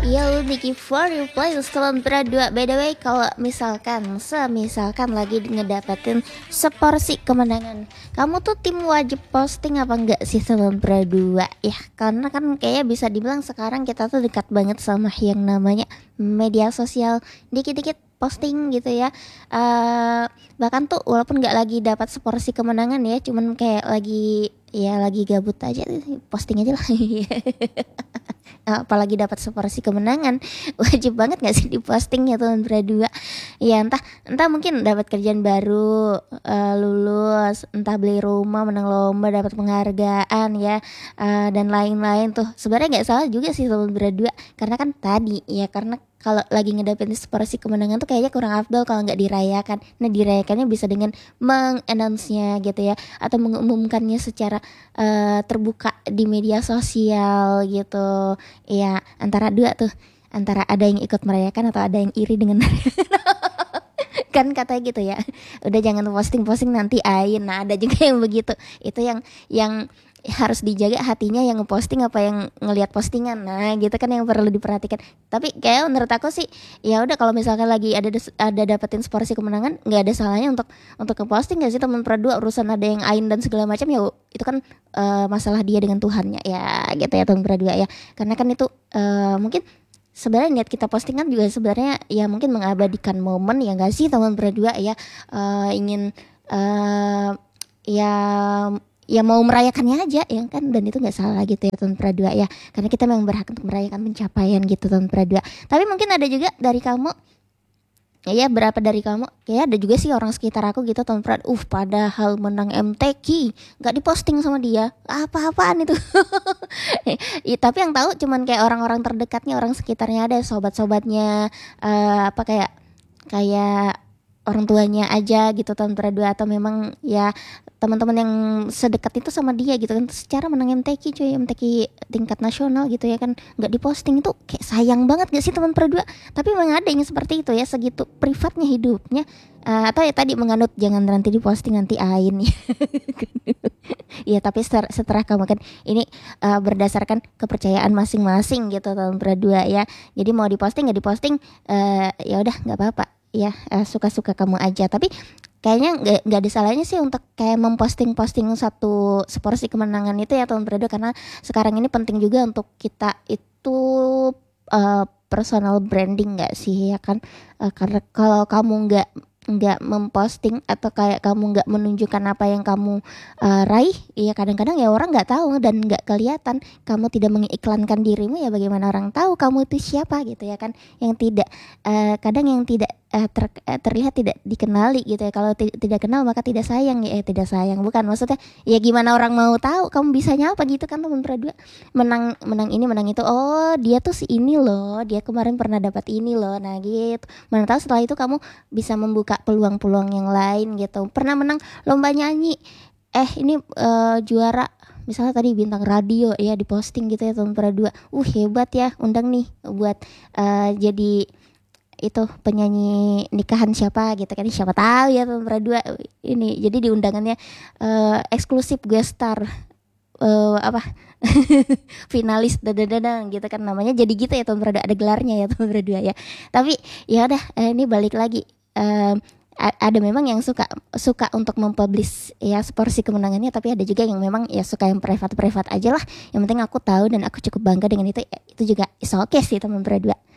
Yo, thank you for your playlist teman berdua. By the way, kalau misalkan lagi ngedapetin seporsi kemenangan, kamu tuh tim wajib posting apa enggak sih teman berdua? Ya, karena kan kayaknya bisa dibilang sekarang kita tuh dekat banget sama yang namanya media sosial. Dikit-dikit posting gitu ya. Bahkan tuh walaupun nggak lagi dapat seporsi kemenangan ya, cuman kayak lagi gabut aja, posting aja lah. Apalagi dapat seporsi kemenangan, wajib banget nggak sih diposting ya teman berdua. Ya entah mungkin dapat kerjaan baru, lulus, entah beli rumah, menang lomba, dapat penghargaan ya, dan lain-lain tuh. Sebenarnya nggak salah juga sih teman berdua, karena kan tadi ya, karena kalau lagi ngedapetin seporsi kemenangan tuh kayaknya kurang afdol kalau nggak dirayakan. Nah, dirayakannya bisa dengan mengannounce-nya gitu ya, atau mengumumkannya secara terbuka di media sosial gitu. Iya, antara dua tuh, antara ada yang ikut merayakan atau ada yang iri dengan kan katanya gitu ya. Udah jangan posting-posting nanti ain. Nah, ada juga yang begitu. Itu yang harus dijaga hatinya, yang ngeposting apa yang ngelihat postingan. Nah, gitu kan yang perlu diperhatikan. Tapi kayak menurut aku sih, ya udah kalau misalkan lagi ada dapetin seporsi kemenangan, nggak ada salahnya untuk ngeposting nggak sih teman berdua. Urusan ada yang ain dan segala macam ya, itu kan masalah dia dengan Tuhannya ya, gitu ya teman berdua ya. Karena kan itu mungkin sebenarnya niat kita postingan juga sebenarnya ya mungkin mengabadikan momen ya nggak sih teman berdua ya. Ingin ya mau merayakannya aja ya kan, dan itu nggak salah gitu ya teman berdua ya, karena kita memang berhak untuk merayakan pencapaian gitu teman berdua. Tapi mungkin ada juga dari kamu ya, berapa dari kamu kayak ada juga sih orang sekitar aku gitu teman berdua, padahal menang MTQ nggak diposting sama dia, apa-apaan itu. Ya, tapi yang tahu cuman kayak orang-orang terdekatnya, orang sekitarnya, ada sobat-sobatnya, apa kayak orang tuanya aja gitu teman berdua, atau memang ya teman-teman yang sedekat itu sama dia gitu kan. Secara menang MTQ cuy, MTQ tingkat nasional gitu ya kan, nggak diposting itu kayak sayang banget gak sih teman berdua. Tapi memang ada yang seperti itu ya, segitu privatnya hidupnya, atau ya tadi menganut jangan nanti diposting nanti ain ya. Ya tapi setelah kamu kan ini berdasarkan kepercayaan masing-masing gitu teman berdua ya. Jadi mau diposting nggak diposting, ya udah nggak apa-apa ya, suka-suka kamu aja. Tapi kayaknya nggak ada salahnya sih untuk kayak memposting satu seporsi kemenangan itu ya teman berdua, karena sekarang ini penting juga untuk kita itu personal branding nggak sih ya kan. Karena kalau kamu nggak memposting atau kayak kamu nggak menunjukkan apa yang kamu raih, ya kadang-kadang ya orang nggak tahu dan nggak kelihatan. Kamu tidak mengiklankan dirimu, ya bagaimana orang tahu kamu itu siapa gitu ya kan. Yang tidak kadang yang tidak terlihat tidak dikenali gitu ya. Kalau tidak kenal maka tidak sayang ya, tidak sayang bukan, maksudnya ya gimana orang mau tahu kamu bisanya apa gitu kan teman berdua. Menang ini menang itu, oh dia tuh si ini loh, dia kemarin pernah dapat ini loh. Nah gitu, mana tahu setelah itu kamu bisa membuka peluang-peluang yang lain gitu. Pernah menang lomba nyanyi, ini juara misalnya tadi bintang radio ya, diposting gitu ya teman berdua, hebat ya, undang nih buat jadi itu penyanyi nikahan siapa gitu kan, siapa tahu ya teman berdua ini jadi di undangannya eksklusif guest star, apa finalis dadadadang gitu kan namanya, jadi gitu ya teman berdua, ada gelarnya ya teman berdua ya. Tapi ya udah, ini balik lagi, ada memang yang suka untuk mempublish ya seporsi kemenangannya, tapi ada juga yang memang ya suka yang private aja lah, yang penting aku tahu dan aku cukup bangga dengan itu, itu juga is okay sih teman berdua.